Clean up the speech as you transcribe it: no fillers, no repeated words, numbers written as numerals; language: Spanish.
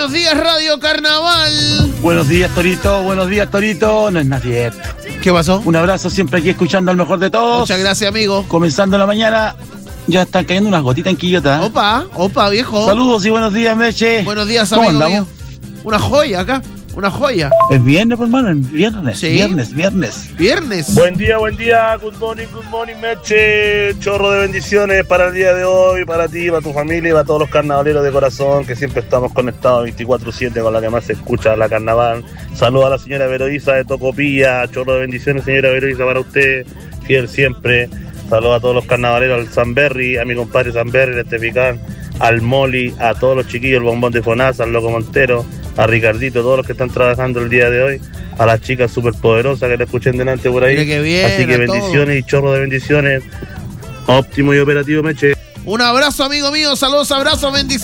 Buenos días, Radio Carnaval. Buenos días, Torito. No es nada cierto. ¿Qué pasó? Un abrazo siempre aquí escuchando al mejor de todos. Muchas gracias, amigo. Comenzando la mañana, ya están cayendo unas gotitas en Quillota. Opa, viejo. Saludos y buenos días, Meche. Buenos días, ¿Cómo amigo andamos? mío. Una joya acá, una joya. Es viernes, pues, hermano, viernes. Sí. Viernes. Buen día, good morning, Meche. Chorro de bendiciones para el día de hoy, para ti, para tu familia y para todos los carnavaleros de corazón, que siempre estamos conectados 24/7 con la que más se escucha la carnaval. Saludos a la señora Veroisa de Tocopilla. Chorro de bendiciones, señora Veroisa, para usted, fiel siempre. Saludos a todos los carnavaleros, al Sanberry, a mi compadre Sanberry, al Estepicán, al Moli, a todos los chiquillos, el Bombón de Fonasa, al Loco Montero, a Ricardito, todos los que están trabajando el día de hoy, a las chicas superpoderosas que le escuchen delante por ahí. Mira qué bien, así que bendiciones y chorro de bendiciones. Óptimo y operativo, Meche. Un abrazo, amigo mío. Saludos, abrazos, bendiciones.